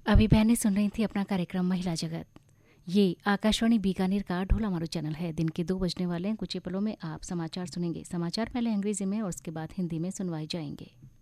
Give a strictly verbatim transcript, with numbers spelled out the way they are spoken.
अभी बहनें सुन रही थी अपना कार्यक्रम महिला जगत। ये आकाशवाणी बीकानेर का ढोला मारू चैनल है। दिन के दो बजने वाले हैं। कुछ ही पलों में आप समाचार सुनेंगे। समाचार पहले अंग्रेजी में और उसके बाद हिंदी में सुनवाए जाएंगे।